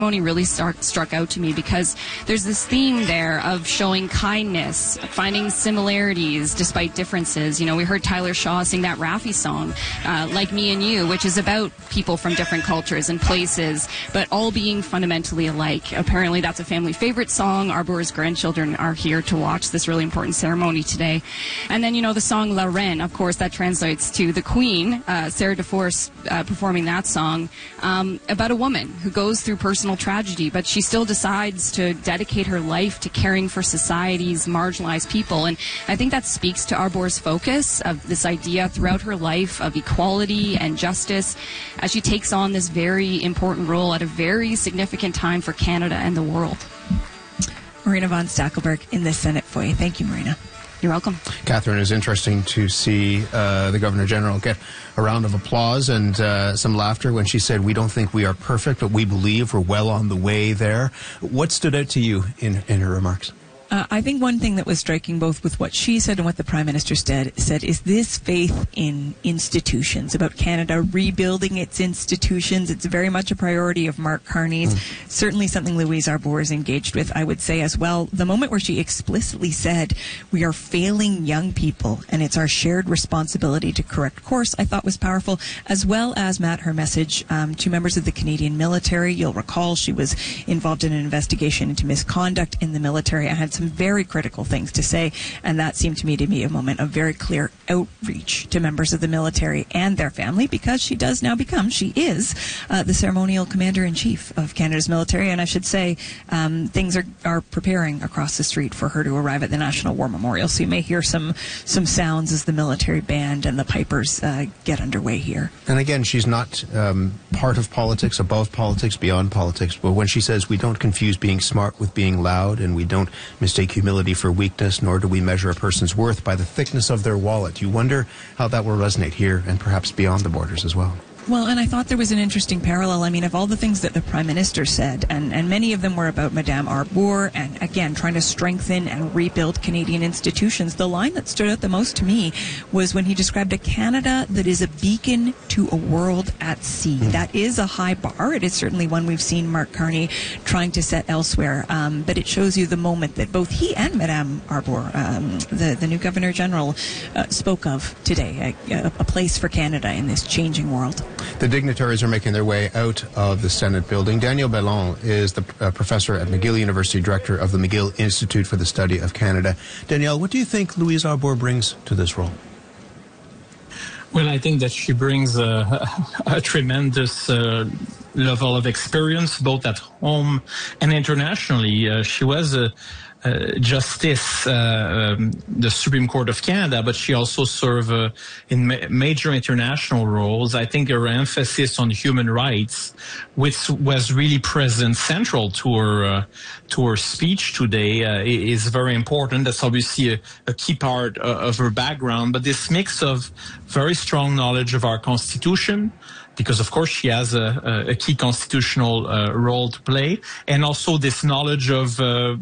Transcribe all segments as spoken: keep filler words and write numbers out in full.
ceremony really start, struck out to me because there's this theme there of showing kindness, finding similarities despite differences. You know, we heard Tyler Shaw sing that Raffi song, uh, Like Me and You, which is about people from different cultures and places, but all being fundamentally alike. Apparently that's a family favorite song. Arbor's grandchildren are here to watch this really important ceremony today. And then, you know, the song La Reine, of course, that translates to the Queen, uh, Sarah DeForce uh, performing that song, um, about a woman who goes through personal tragedy, but she still decides to dedicate her life to caring for society's marginalized people. And I think that speaks to Arbor's focus of this idea throughout her life of equality and justice as she takes on this very important role at a very significant time for Canada and the world. Marina von Stackelberg in the Senate foyer. Thank you, Marina. You're welcome. Catherine, it's interesting to see uh, the Governor General get a round of applause and uh, some laughter when she said, we don't think we are perfect, but we believe we're well on the way there. What stood out to you in, in her remarks? Uh, I think one thing that was striking both with what she said and what the Prime Minister said, said is this faith in institutions, about Canada rebuilding its institutions. It's very much a priority of Mark Carney's, mm. certainly something Louise Arbour is engaged with, I would say as well. The moment where she explicitly said, we are failing young people and it's our shared responsibility to correct course, I thought was powerful, as well as, Matt, her message um, to members of the Canadian military. You'll recall she was involved in an investigation into misconduct in the military. I had some very critical things to say, and that seemed to me to be a moment of very clear outreach to members of the military and their family, because she does now become, she is uh, the ceremonial commander-in-chief of Canada's military, and I should say um, things are, are preparing across the street for her to arrive at the National War Memorial, so you may hear some, some sounds as the military band and the pipers uh, get underway here. And again, she's not um, part of politics, above politics, beyond politics, but when she says we don't confuse being smart with being loud, and we don't mistake humility for weakness, nor do we measure a person's worth by the thickness of their wallet. You wonder how that will resonate here and perhaps beyond the borders as well. Well, and I thought there was an interesting parallel. I mean, of all the things that the Prime Minister said, and, and many of them were about Madame Arbour and, again, trying to strengthen and rebuild Canadian institutions, the line that stood out the most to me was when he described a Canada that is a beacon to a world at sea. Mm. That is a high bar. It is certainly one we've seen Mark Carney trying to set elsewhere, um, but it shows you the moment that both he and Madame Arbour, um, the, the new Governor-General, uh, spoke of today, a, a place for Canada in this changing world. The dignitaries are making their way out of the Senate building. Daniel Bellon is the uh, professor at McGill University, director of the McGill Institute for the Study of Canada. Danielle, what do you think Louise Arbour brings to this role? Well, I think that she brings a, a, a tremendous uh, level of experience, both at home and internationally. Uh, she was a Uh, Justice, uh, um, the Supreme Court of Canada, but she also served uh, in ma major international roles. I think her emphasis on human rights, which was really present central to her uh, to her speech today, uh, is very important. That's obviously a, a key part uh, of her background. But this mix of very strong knowledge of our Constitution, because of course she has a, a key constitutional uh, role to play, and also this knowledge of uh,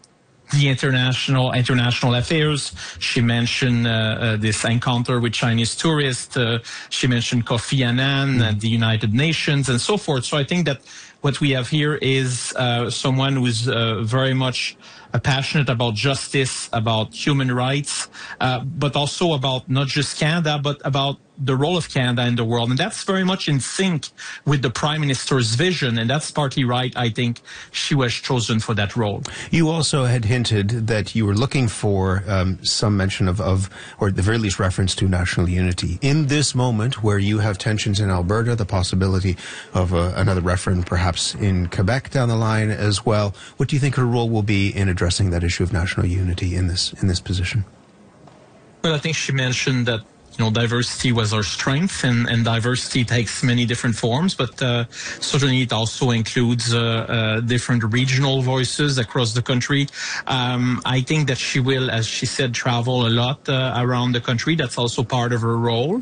the international international affairs. She mentioned uh, uh, this encounter with Chinese tourists. Uh, she mentioned Kofi Annan and the United Nations and so forth. So I think that what we have here is uh, someone who is uh, very much uh, passionate about justice, about human rights, uh, but also about not just Canada, but about the role of Canada in the world. And that's very much in sync with the Prime Minister's vision. And that's partly right, I think, she was chosen for that role. You also had hinted that you were looking for um, some mention of, of, or at the very least reference to national unity. In this moment where you have tensions in Alberta, the possibility of uh, another referendum perhaps in Quebec down the line as well, what do you think her role will be in addressing that issue of national unity in this, in this position? Well, I think she mentioned that you know, diversity was our strength, and, and diversity takes many different forms, but uh, certainly it also includes uh, uh, different regional voices across the country. Um, I think that she will, as she said, travel a lot uh, around the country. That's also part of her role.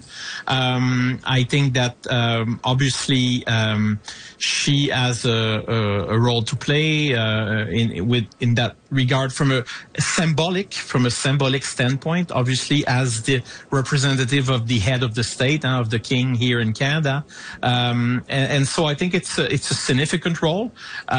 Um, I think that um, obviously um, she has a, a, a role to play uh, in with in that regard from a symbolic from a symbolic standpoint. Obviously, as the representative of the head of the state and of the king here in Canada, um, and, and so I think it's a, it's a significant role. Uh,